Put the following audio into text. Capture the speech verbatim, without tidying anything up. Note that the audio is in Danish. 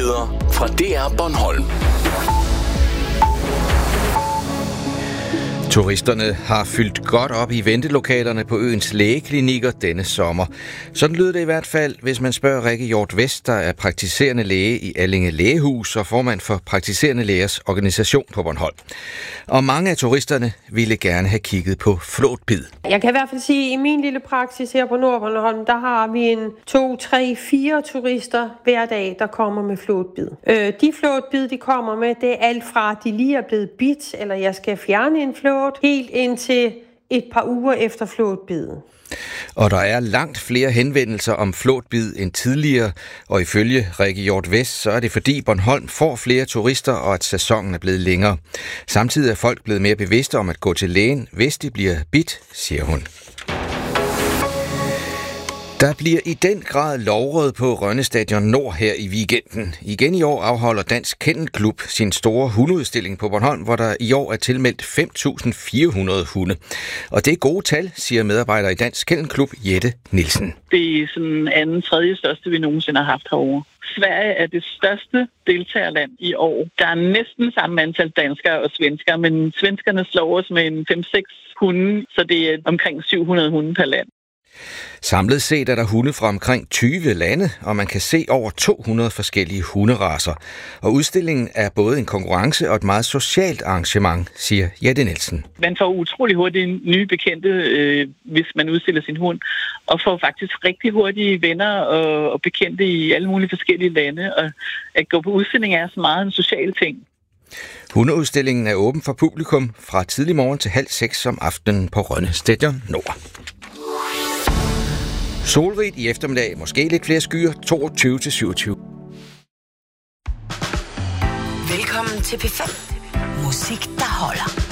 Nyheder fra D R Bornholm. Turisterne har fyldt godt op i ventelokalerne på øens lægeklinikker denne sommer. Sådan lyder det i hvert fald, hvis man spørger Rikke Hjort Vest, der er praktiserende læge i Allinge Lægehus og formand for Praktiserende Lægers organisation på Bornholm. Og mange af turisterne ville gerne have kigget på flåtbid. Jeg kan i hvert fald sige, at i min lille praksis her på Nordbornholm, der har vi en to, tre, fire turister hver dag, der kommer med flåtbid. Øh, de flåtbid, de kommer med, det er alt fra, at de lige er blevet bidt, eller jeg skal fjerne en flåt, helt indtil et par uger efter flåtbiden. Og der er langt flere henvendelser om flåtbid end tidligere, og ifølge Rikke Hjort Vest, så er det fordi Bornholm får flere turister, og at sæsonen er blevet længere. Samtidig er folk blevet mere bevidste om at gå til lægen, hvis de bliver bidt, siger hun. Der bliver i den grad lovråd på Rønne Stadion Nord her i weekenden. Igen i år afholder Dansk Kennel Klub sin store hundeudstilling på Bornholm, hvor der i år er tilmeldt fem tusind fire hundrede hunde. Og det er gode tal, siger medarbejder i Dansk Kennel Klub Jette Nielsen. Det er sådan anden, tredje største, vi nogensinde har haft herovre. Sverige er det største deltagerland i år. Der er næsten samme antal danskere og svenskere, men svenskerne slår os med en fem seks hunde, så det er omkring syv hundrede hunde per land. Samlet set er der hunde fra omkring tyve lande, og man kan se over to hundrede forskellige hunderacer. Og udstillingen er både en konkurrence og et meget socialt arrangement, siger Jette Nielsen. Man får utrolig hurtigt nye bekendte, øh, hvis man udstiller sin hund, og får faktisk rigtig hurtige venner og, og bekendte i alle mulige forskellige lande. Og at gå på udstilling er så meget en social ting. Hundeudstillingen er åben for publikum fra tidlig morgen til halv seks om aftenen på Rønne Stadion Nord. Solrigt i eftermiddag, måske lidt flere skyer, toogtyve til syvogtyve. Velkommen til P fem. Musik, der holder.